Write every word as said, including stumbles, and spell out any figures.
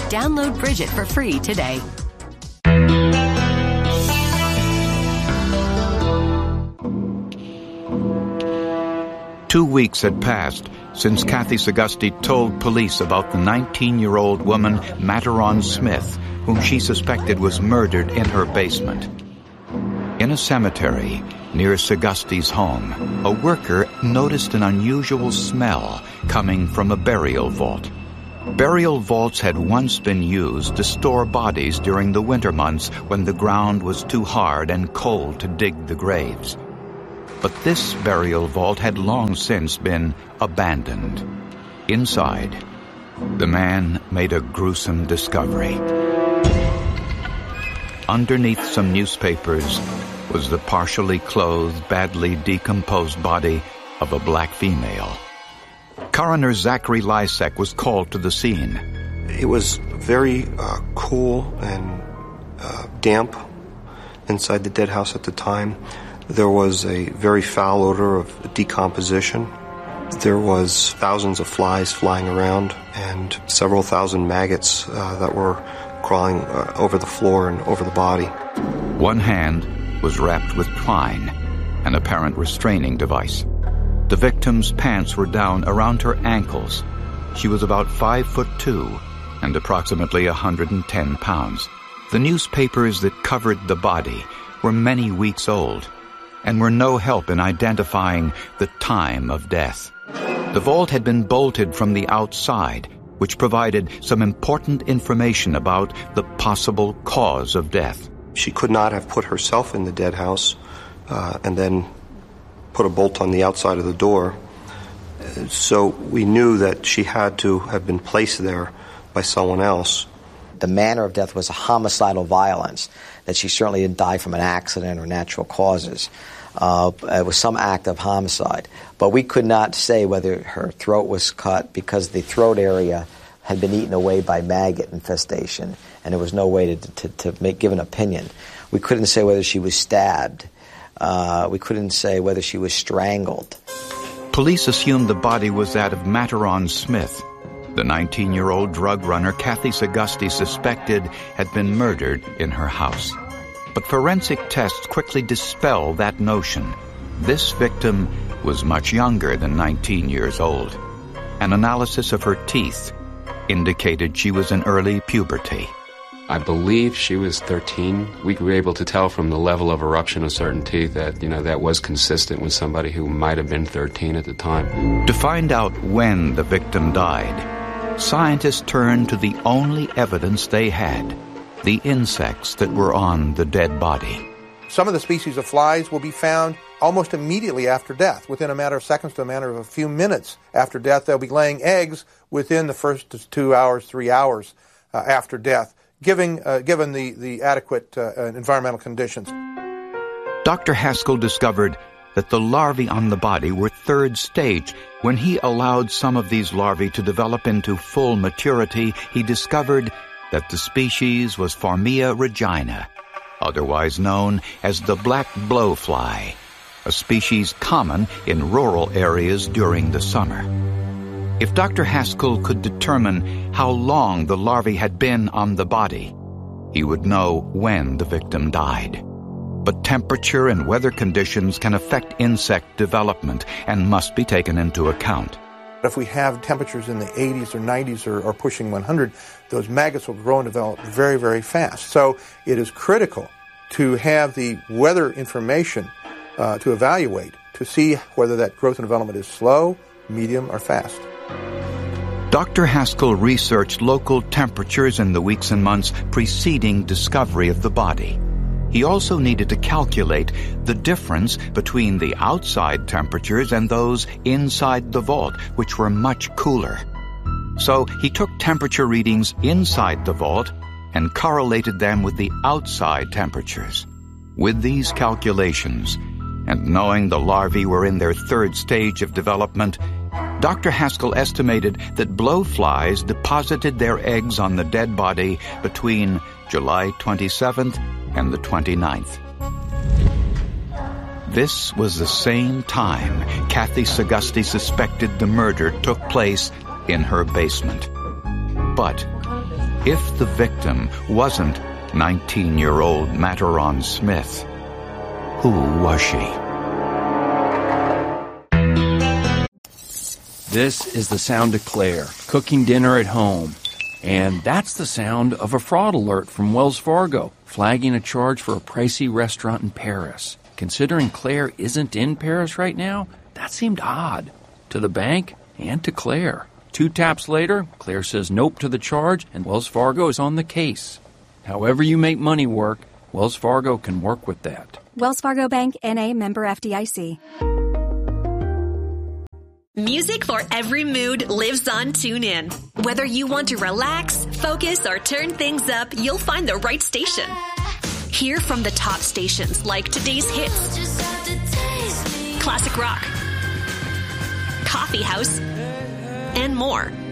Download Bridget for free today. Two weeks had passed since Kathy Sagusty told police about the nineteen-year-old woman, Mataron Smith, whom she suspected was murdered in her basement. In a cemetery near Sagusty's home, a worker noticed an unusual smell coming from a burial vault. Burial vaults had once been used to store bodies during the winter months when the ground was too hard and cold to dig the graves. But this burial vault had long since been abandoned. Inside, the man made a gruesome discovery. Underneath some newspapers was the partially clothed, badly decomposed body of a black female. Coroner Zachary Lysek was called to the scene. It was very uh, cool and uh, damp inside the dead house at the time. There was a very foul odor of decomposition. There was thousands of flies flying around and several thousand maggots uh, that were crawling uh, over the floor and over the body. One hand was wrapped with twine, an apparent restraining device. The victim's pants were down around her ankles. She was about five foot two and approximately one hundred ten pounds. The newspapers that covered the body were many weeks old and were no help in identifying the time of death. The vault had been bolted from the outside, which provided some important information about the possible cause of death. She could not have put herself in the dead house uh, and then put a bolt on the outside of the door. So we knew that she had to have been placed there by someone else. The manner of death was a homicidal violence, that she certainly didn't die from an accident or natural causes. Uh, it was some act of homicide. But we could not say whether her throat was cut because the throat area had been eaten away by maggot infestation, and there was no way to, to, to make, give an opinion. We couldn't say whether she was stabbed. Uh, we couldn't say whether she was strangled. Police assumed the body was that of Mataron Smith. The nineteen-year-old drug runner Kathy Sagusty suspected had been murdered in her house. But forensic tests quickly dispelled that notion. This victim was much younger than nineteen years old. An analysis of her teeth indicated she was in early puberty. I believe she was thirteen. We were able to tell from the level of eruption of certain teeth that, you know, that was consistent with somebody who might have been thirteen at the time. To find out when the victim died, scientists turned to the only evidence they had, the insects that were on the dead body. Some of the species of flies will be found almost immediately after death, within a matter of seconds to a matter of a few minutes after death. They'll be laying eggs within the first two hours, three hours uh, after death, giving, uh, given the, the adequate uh, environmental conditions. Doctor Haskell discovered that the larvae on the body were third stage. When he allowed some of these larvae to develop into full maturity, he discovered that the species was Phormia regina, otherwise known as the black blowfly, a species common in rural areas during the summer. If Doctor Haskell could determine how long the larvae had been on the body, he would know when the victim died. But temperature and weather conditions can affect insect development and must be taken into account. If we have temperatures in the eighties or nineties or, or pushing one hundred, those maggots will grow and develop very, very fast. So it is critical to have the weather information uh, to evaluate, to see whether that growth and development is slow, medium, or fast. Doctor Haskell researched local temperatures in the weeks and months preceding discovery of the body. He also needed to calculate the difference between the outside temperatures and those inside the vault, which were much cooler. So he took temperature readings inside the vault and correlated them with the outside temperatures. With these calculations, and knowing the larvae were in their third stage of development, Doctor Haskell estimated that blowflies deposited their eggs on the dead body between July twenty-seventh and the twenty-ninth. This was the same time Kathy Sagusty suspected the murder took place in her basement. But If the victim wasn't nineteen-year-old Mataron Smith, who was she? This is the sound of Claire, cooking dinner at home. And that's the sound of a fraud alert from Wells Fargo, flagging a charge for a pricey restaurant in Paris. Considering Claire isn't in Paris right now, that seemed odd. To the bank and to Claire. Two taps later, Claire says nope to the charge, and Wells Fargo is on the case. However you make money work, Wells Fargo can work with that. Wells Fargo Bank, N A, member F D I C. Music for every mood lives on TuneIn. Whether you want to relax, focus, or turn things up, you'll find the right station. Hear from the top stations like today's hits, classic rock, coffee house, and more.